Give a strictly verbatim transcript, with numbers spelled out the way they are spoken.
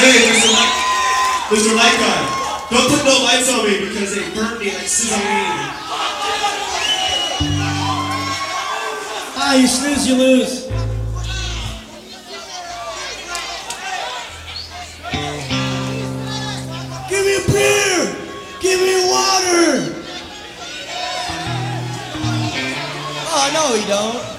Hey, Mister Light, Mister Light Guy, don't put no lights on me because they burnt me like sizzling. Ah, you snooze, you lose. Give me a beer! Give me water! Oh, no, you don't.